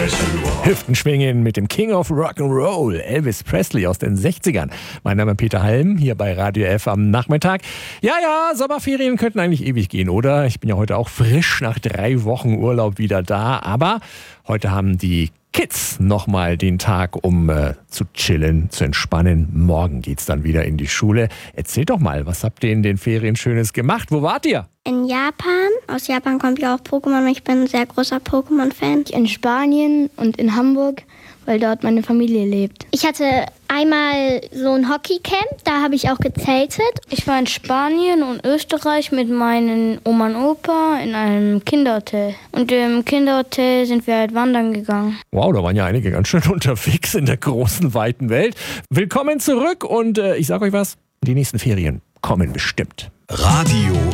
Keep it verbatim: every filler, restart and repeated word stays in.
Hüften schwingen mit dem King of Rock'n'Roll, Elvis Presley aus den sechzigern. Mein Name ist Peter Halm, hier bei Radio F am Nachmittag. Ja, ja, Sommerferien könnten eigentlich ewig gehen, oder? Ich bin ja heute auch frisch nach drei Wochen Urlaub wieder da. Aber heute haben die Kids nochmal den Tag, um äh, zu chillen, zu entspannen. Morgen geht's dann wieder in die Schule. Erzählt doch mal, was habt ihr in den Ferien Schönes gemacht? Wo wart ihr? In Japan. Aus Japan kommt ja auch Pokémon. Ich bin ein sehr großer Pokémon-Fan. In Spanien und in Hamburg, weil dort meine Familie lebt. Ich hatte einmal so ein Hockeycamp, da habe ich auch gezeltet. Ich war in Spanien und Österreich mit meinen Oma und Opa in einem Kinderhotel. Und im Kinderhotel sind wir halt wandern gegangen. Wow, da waren ja einige ganz schön unterwegs in der großen, weiten Welt. Willkommen zurück und äh, ich sage euch was, die nächsten Ferien kommen bestimmt. Radio